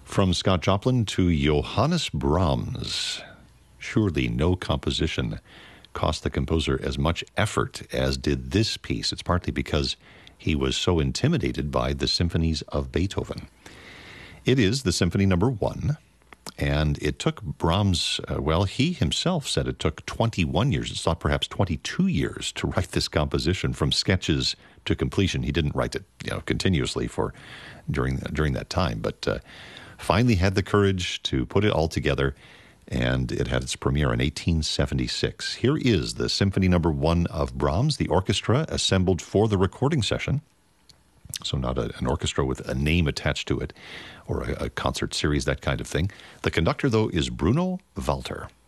From Scott Joplin to Johannes Brahms. Surely no composition cost the composer as much effort as did this piece. It's partly because he was so intimidated by the symphonies of Beethoven. It is the Symphony Number 1, and it took Brahms, he himself said it took 21 years. It's thought perhaps 22 years to write this composition from sketches to completion. He didn't write it, continuously during that time, but finally had the courage to put it all together, and it had its premiere in 1876. Here is the Symphony Number 1 of Brahms, the orchestra assembled for the recording session. So not an orchestra with a name attached to it, or a concert series, that kind of thing. The conductor, though, is Bruno Walter.